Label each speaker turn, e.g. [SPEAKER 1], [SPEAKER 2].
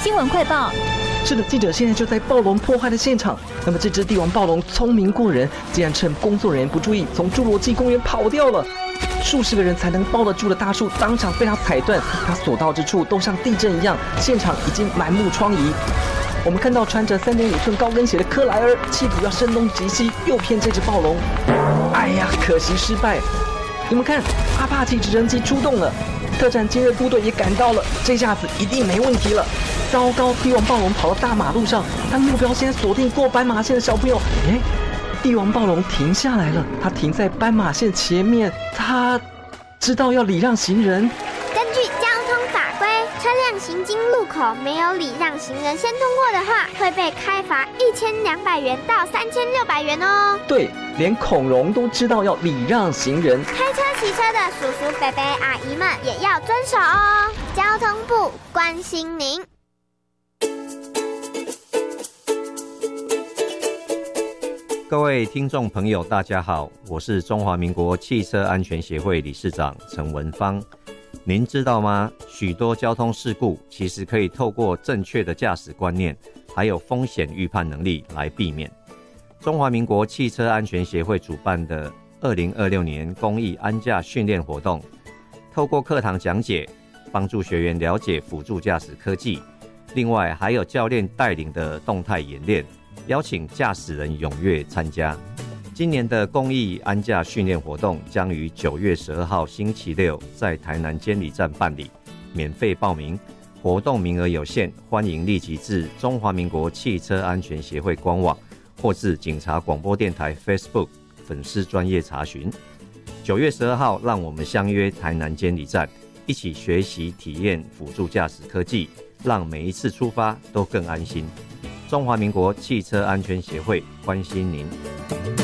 [SPEAKER 1] 新闻快报。
[SPEAKER 2] 是的，记者现在就在暴龙破坏的现场。那么这只帝王暴龙聪明过人，竟然趁工作人员不注意，从侏罗纪公园跑掉了。数十个人才能抱得住的大树，当场被它踩断，它所到之处都像地震一样，现场已经满目疮痍。我们看到穿着3.5寸高跟鞋的克莱尔，企图要声东击西，诱骗这只暴龙。哎呀，可惜失败。你们看，阿帕奇直升机出动了，特战精锐部队也赶到了，这下子一定没问题了。糟糕，帝王暴龙跑到大马路上，他目标现在锁定过斑马线的小朋友。哎，帝王暴龙停下来了，他停在斑马线前面，他知道要礼让行人。
[SPEAKER 3] 根据交通法规，车辆行经路口没有礼让行人先通过的话，会被开罚1200元到3600元哦。
[SPEAKER 2] 对，连恐龙都知道要礼让行人。
[SPEAKER 3] 开车骑车的叔叔伯伯阿姨们也要遵守哦。交通部关心您。
[SPEAKER 4] 各位听众朋友大家好，我是中华民国汽车安全协会理事长陈文芳。您知道吗？许多交通事故其实可以透过正确的驾驶观念还有风险预判能力来避免。中华民国汽车安全协会主办的2026年公益安驾训练活动，透过课堂讲解帮助学员了解辅助驾驶科技，另外还有教练带领的动态演练，邀请驾驶人踊跃参加。今年的公益安驾训练活动将于9月12号星期六在台南监理站办理，免费报名，活动名额有限，欢迎立即至中华民国汽车安全协会官网或至警察广播电台 Facebook 粉丝专页查询。9月12号，让我们相约台南监理站，一起学习体验辅助驾驶科技，让每一次出发都更安心。中华民国汽车安全协会关心您。